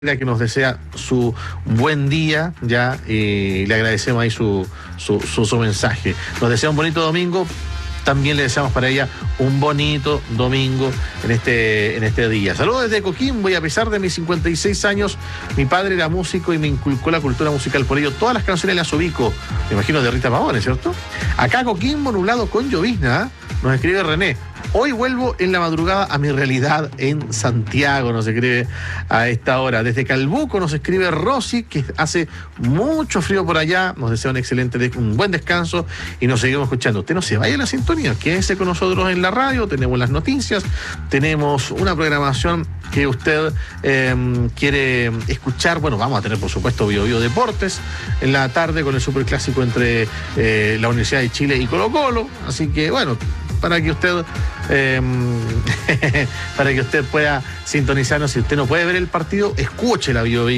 que nos desea su buen día, ya, y le agradecemos ahí su mensaje. Nos desea un bonito domingo, también le deseamos para ella un bonito domingo en este día. Saludos desde Coquimbo, y a pesar de mis 56 años, mi padre era músico y me inculcó la cultura musical. Por ello, todas las canciones las ubico, me imagino de Rita Pavone, ¿cierto? Acá Coquimbo, nublado con llovizna, nos escribe René. Hoy vuelvo en la madrugada a mi realidad en Santiago, nos escribe a esta hora. Desde Calbuco nos escribe Rosy, que hace mucho frío por allá. Nos desea un buen descanso y nos seguimos escuchando. Usted no se vaya a la sintonía, quédese con nosotros en la radio. Tenemos las noticias, tenemos una programación que usted quiere escuchar. Bueno, vamos a tener, por supuesto, Bio Deportes en la tarde con el superclásico entre la Universidad de Chile y Colo-Colo. Así que, bueno, para que usted pueda sintonizarnos. Si usted no puede ver el partido, escuche la Bio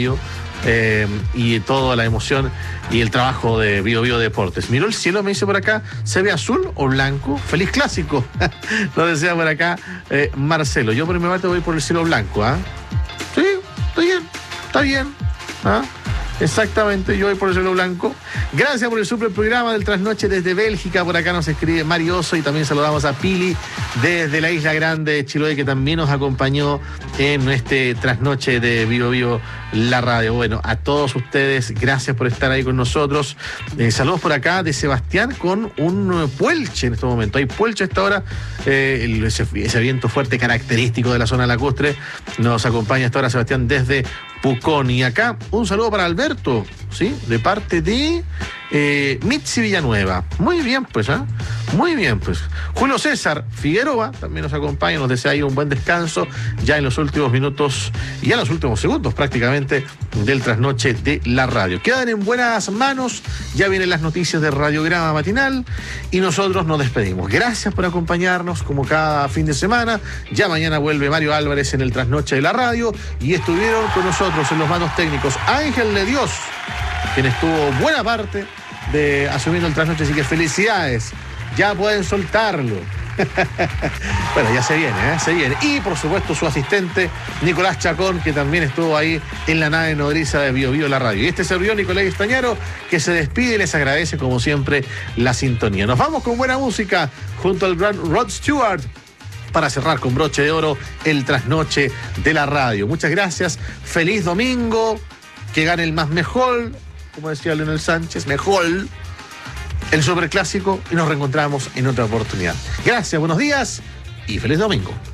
y toda la emoción y el trabajo de Bio Deportes. Miró el cielo, me dice por acá, ¿se ve azul o blanco? Feliz clásico, nos desea por acá Marcelo. Yo por mi parte voy por el cielo blanco, ¿ah? Sí, está bien, ¿ah? Exactamente, yo voy por el cielo blanco. Gracias por el super programa del Trasnoche desde Bélgica. Por acá nos escribe Marioso, y también saludamos a Pili desde la Isla Grande de Chiloé, que también nos acompañó en este Trasnoche de Bio la radio. Bueno, a todos ustedes, gracias por estar ahí con nosotros. Saludos por acá de Sebastián con un puelche en este momento. Hay puelche a esta hora, ese viento fuerte característico de la zona lacustre. Nos acompaña a esta hora Sebastián desde Pucón. Y acá un saludo para Alberto, ¿sí? De parte de Mitzi Villanueva. Muy bien, pues, ¿ah? Muy bien, pues. Julio César Figueroa también nos acompaña, nos desea ahí un buen descanso ya en los últimos minutos y ya en los últimos segundos prácticamente del Trasnoche de la radio. Quedan en buenas manos, ya vienen las noticias de Radiograma Matinal y nosotros nos despedimos. Gracias por acompañarnos como cada fin de semana. Ya mañana vuelve Mario Álvarez en el Trasnoche de la radio, y estuvieron con nosotros en los mandos técnicos Ángel de Dios, quien estuvo buena parte de asumiendo el Trasnoche, así que felicidades. Ya pueden soltarlo. Bueno, ya se viene. Y por supuesto su asistente Nicolás Chacón, que también estuvo ahí en la nave nodriza de Bio la radio. Y este servidor Nicolás Estañaro, que se despide y les agradece como siempre la sintonía. Nos vamos con buena música junto al gran Rod Stewart para cerrar con broche de oro el Trasnoche de la radio. Muchas gracias, feliz domingo, que gane el más mejor, como decía Leonel Sánchez, mejor el superclásico, y nos reencontramos en otra oportunidad. Gracias, buenos días y feliz domingo.